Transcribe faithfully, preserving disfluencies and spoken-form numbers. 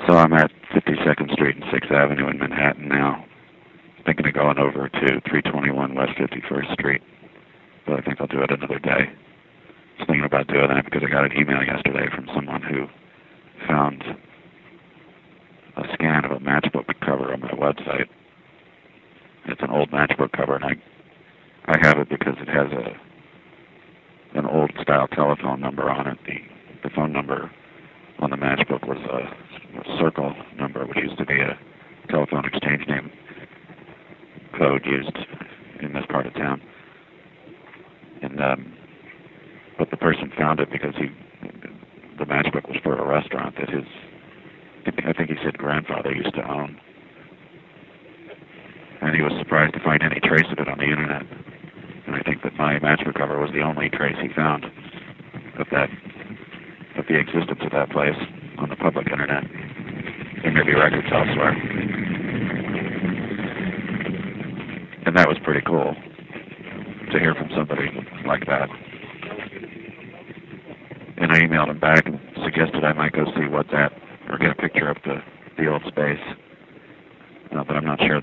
So I'm at fifty-second Street and sixth Avenue in Manhattan now. Thinking of going over to three twenty-one West fifty-first Street, but I think I'll do it another day. I was thinking about doing that because I got an email yesterday from someone who found a scan of a matchbook cover on my website. It's an old matchbook cover, and I I have it because it has a an old style telephone number on it. The the phone number on the matchbook was a, a circle number, which used to be a telephone exchange name code used in this part of town. And um, but the person found it because he the matchbook was for a restaurant that his I think he said grandfather used to own. And he was surprised to find any trace of it on the internet. And I think that my matchbook cover was the only trace he found of that, of the existence of that place on the public internet. There may be records elsewhere. And that was pretty cool to hear from somebody like that. And I emailed him back and suggested I might go see what's at, or get a picture of the, the old space. Uh, but I'm not sure